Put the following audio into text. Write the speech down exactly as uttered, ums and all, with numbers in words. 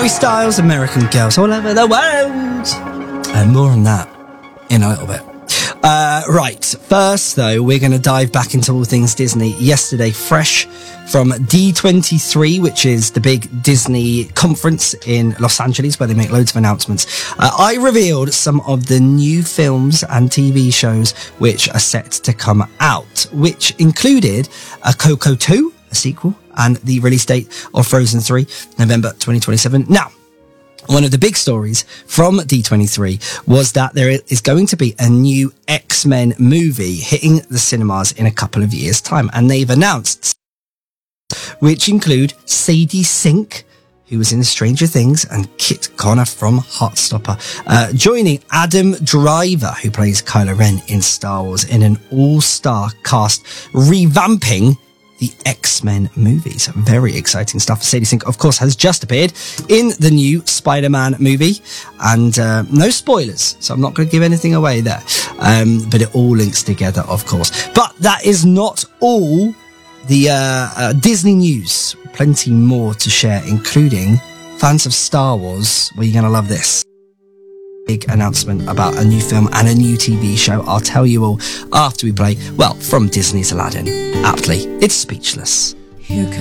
Harry Styles, American Girls all over the world. And more on that in a little bit. Uh, right, first though, we're going to dive back into all things Disney. Yesterday, fresh from D twenty-three, which is the big Disney conference in Los Angeles where they make loads of announcements, uh, I revealed some of the new films and T V shows which are set to come out, which included a Coco two, a sequel, and the release date of Frozen three, November twenty twenty-seven. Now, one of the big stories from D twenty-three was that there is going to be a new X-Men movie hitting the cinemas in a couple of years' time. And they've announced, which include Sadie Sink, who was in Stranger Things, and Kit Connor from Heartstopper, uh, joining Adam Driver, who plays Kylo Ren in Star Wars, in an all-star cast, revamping the X-Men movies. Very exciting stuff. Sadie Sink, of course, has just appeared in the new Spider-Man movie, and uh, no spoilers, so I'm not going to give anything away there. Um, but it all links together, of course. But that is not all the uh, uh, Disney news. Plenty more to share, including fans of Star Wars. Well, you're going to love this. Big announcement about a new film and a new T V show. I'll tell you all after we play, well, from Disney's Aladdin. Aptly, it's Speechless. Here